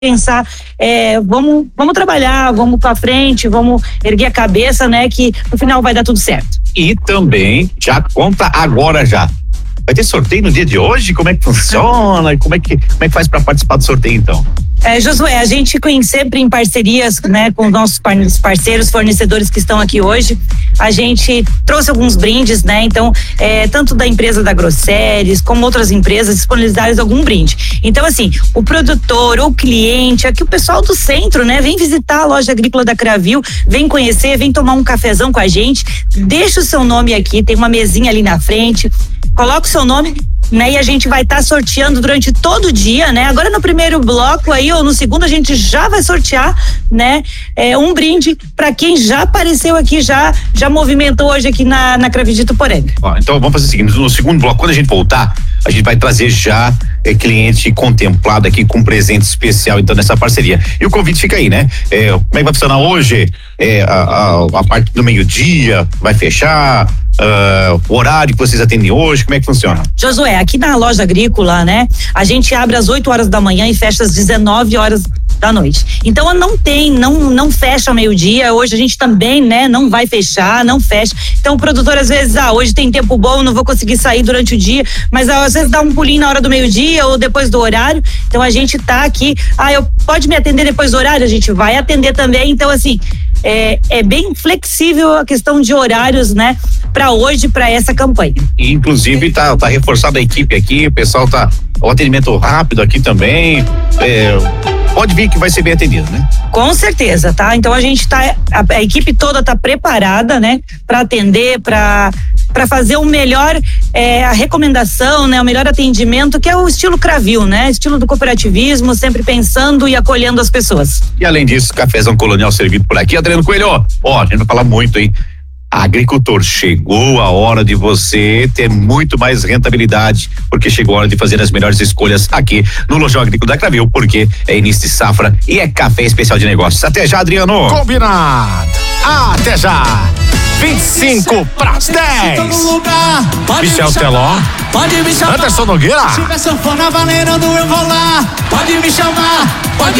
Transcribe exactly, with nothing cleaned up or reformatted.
pensar, é, vamos, vamos trabalhar, vamos pra frente, vamos erguer a cabeça, né, que no final vai dar tudo certo. E também, já conta agora já, vai ter sorteio no dia de hoje? Como é que funciona? Como é que, como é que faz para participar do sorteio, então? É, Josué, a gente sempre em parcerias, né, com os nossos parceiros, fornecedores que estão aqui hoje, a gente trouxe alguns brindes, né, então, é, tanto da empresa da Grosseries, como outras empresas, disponibilizaram algum brinde. Então, assim, o produtor, o cliente, aqui o pessoal do centro, né, vem visitar a loja agrícola da Cravil, vem conhecer, vem tomar um cafezão com a gente, deixa o seu nome aqui, tem uma mesinha ali na frente, coloca o seu nome, né? E a gente vai estar tá sorteando durante todo o dia, né? Agora no primeiro bloco aí, ou no segundo, a gente já vai sortear, né? É, um brinde para quem já apareceu aqui, já já movimentou hoje aqui na, na Cravidito Porém. Ó, então vamos fazer o seguinte, no segundo bloco, quando a gente voltar, a gente vai trazer já é, cliente contemplado aqui com presente especial, então, nessa parceria. E o convite fica aí, né? É, como é que vai funcionar hoje? É, a, a, a parte do meio-dia vai fechar? Uh, o horário que vocês atendem hoje, como é que funciona? Josué, aqui na loja agrícola, né, a gente abre às oito horas da manhã e fecha às dezenove horas da noite. Então não tem, não não fecha ao meio-dia. Hoje a gente também, né, não vai fechar, não fecha. Então o produtor às vezes, ah, hoje tem tempo bom, não vou conseguir sair durante o dia, mas às vezes dá um pulinho na hora do meio-dia ou depois do horário. Então a gente tá aqui, ah, eu pode me atender depois do horário? A gente vai atender também. Então assim, É, é bem flexível a questão de horários, né, para hoje, para essa campanha. E, inclusive tá, tá reforçada a equipe aqui, o pessoal tá, o atendimento rápido aqui também, é, pode vir que vai ser bem atendido, né? Com certeza, tá? Então a gente tá, a, a equipe toda tá preparada, né, para atender, para para fazer o melhor, é, a recomendação, né, o melhor atendimento, que é o estilo Cravil, né, estilo do cooperativismo, sempre pensando e acolhendo as pessoas. E além disso, cafezão colonial servido por aqui. Adriano Coelho, ó, a gente vai falar muito, hein? Agricultor, chegou a hora de você ter muito mais rentabilidade, porque chegou a hora de fazer as melhores escolhas aqui no Lojão Agrícola da Cravil, porque é início de safra e é café especial de negócios. Até já, Adriano. Combinado. Até já. vinte e cinco para as dez. Michel Teló. Pode me chamar. Anderson Nogueira. Se tiver sanfona valendo, eu vou lá. Pode me chamar. Pode